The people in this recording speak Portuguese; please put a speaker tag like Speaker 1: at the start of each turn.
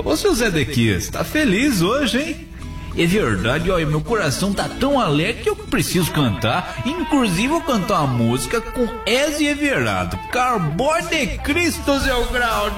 Speaker 1: Ô, seu Zé Dequias, tá feliz hoje, hein? É verdade, olha, meu coração tá tão alegre que eu preciso cantar. Inclusive, vou cantar uma música com Ezio Everardo. Carbone de Cristo, seu grau.